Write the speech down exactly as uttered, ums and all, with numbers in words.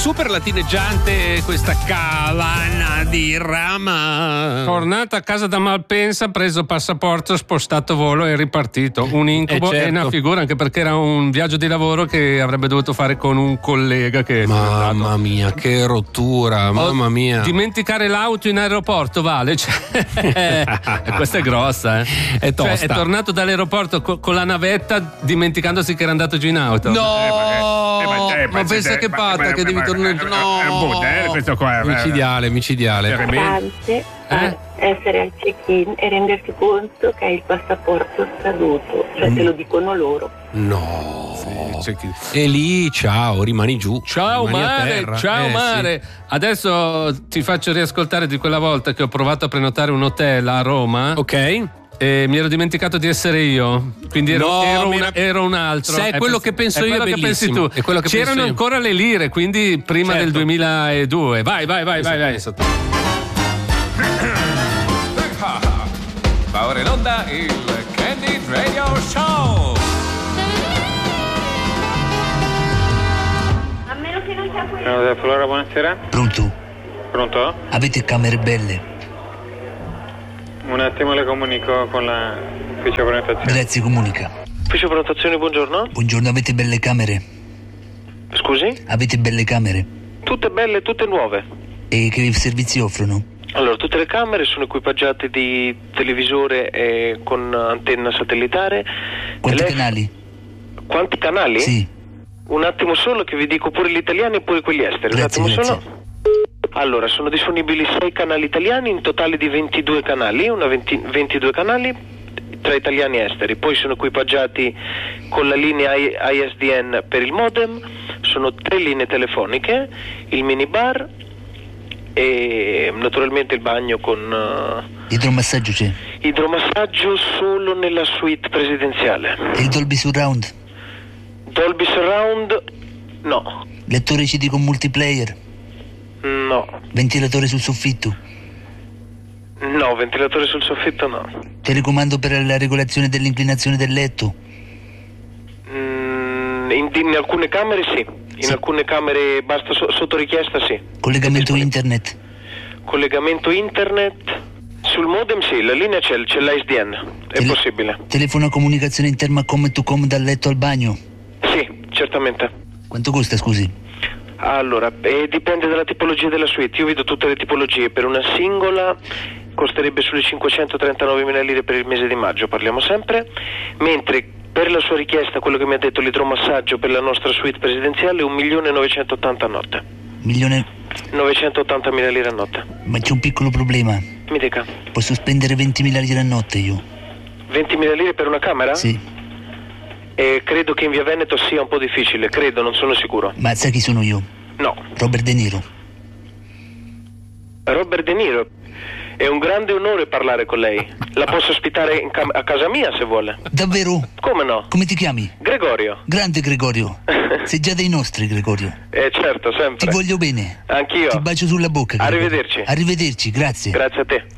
super latineggiante questa Cavanna di Rama. Tornato a casa da Malpensa, preso passaporto, spostato volo e ripartito. Un incubo Eh, certo. e una figura, anche perché era un viaggio di lavoro che avrebbe dovuto fare con un collega che Mamma mia, che rottura, mamma mia. Dimenticare l'auto in aeroporto, Vale? Cioè, questa è grossa, eh. È tosta. Cioè, è tornato dall'aeroporto co- con la navetta dimenticandosi che era andato giù in auto. No, Eh, ma- eh, ma ma- pensa eh, che ma- patta ma- che devi ma- tornare. ma- è un Buddha, eh, questo qua è- micidiale, micidiale. Importante eh? essere al check-in e rendersi conto che hai il passaporto scaduto, cioè te lo dicono loro. No. C'è chi- E lì, ciao, rimani giù. Ciao rimani a mare, terra. ciao Eh, mare. Adesso ti faccio riascoltare di quella volta che ho provato a prenotare un hotel a Roma. sì. Ok. E mi ero dimenticato di essere io, quindi ero, No, ero, mi una- era- ero un altro. Se è È quello pens- che penso è io, quello è che pensi bellissimo. tu. È quello che C'erano penso io. ancora le lire, quindi prima Certo. del duemiladue. Vai, vai, vai, vai, vai. Va ora in onda il Candid Radio Show. A meno che non sia quello. Flora, buonasera. Pronto? Pronto? Avete camere belle? Un attimo le comunico con l'ufficio prenotazione. Grazie, comunica. Ufficio prenotazione, buongiorno. Buongiorno, avete belle camere? Scusi? Avete belle camere? Tutte belle, tutte nuove. E che servizi offrono? Allora, tutte le camere sono equipaggiate di televisore e con antenna satellitare. Quanti Telef- canali? Quanti canali? Sì. Un attimo solo che vi dico pure gli italiani e pure quelli esteri. Grazie, Un attimo grazie. solo. Allora, sono disponibili sei canali italiani, in totale di ventidue canali, una venti, ventidue canali tra italiani e esteri. Poi sono equipaggiati con la linea I- I S D N per il modem, sono tre linee telefoniche, il minibar e naturalmente il bagno con uh, Idromassaggio c'è? idromassaggio solo nella suite presidenziale. E il Dolby Surround? Dolby Surround? No, Lettore C D con multiplayer? no, Ventilatore sul soffitto? no, ventilatore sul soffitto no. Telecomando per la regolazione dell'inclinazione del letto? Mm, in, in alcune camere sì, in Sì. alcune camere basta so- sotto richiesta sì. Collegamento Disponibile. internet? Collegamento internet sul modem sì, la linea c'è, c'è l'I S D N, è Tele- possibile. Telefono a comunicazione interna com to com dal letto al bagno? Sì, certamente. Quanto costa, scusi? Allora, eh, dipende dalla tipologia della suite. Io vedo tutte le tipologie. Per una singola costerebbe sulle cinquecentotrentanove lire per il mese di maggio, parliamo sempre, mentre per la sua richiesta, quello che mi ha detto l'idromassaggio per la nostra suite presidenziale, un milione novecentottanta a notte. Milione... novecentottantamila lire a notte. Ma c'è un piccolo problema. Mi dica, Posso spendere ventimila lire a notte io? ventimila lire per una camera? Sì. E credo che in via Veneto sia un po' difficile, credo, non sono sicuro. Ma sai chi sono io? No. Robert De Niro. Robert De Niro, è un grande onore parlare con lei. La posso ospitare in cam- a casa mia se vuole. Davvero? Come no? Come ti chiami? Gregorio. Grande Gregorio. Sei già dei nostri, Gregorio. Eh certo, sempre. Ti voglio bene. Anch'io. Ti bacio sulla bocca. Gregorio. Arrivederci. Arrivederci, grazie. Grazie a te.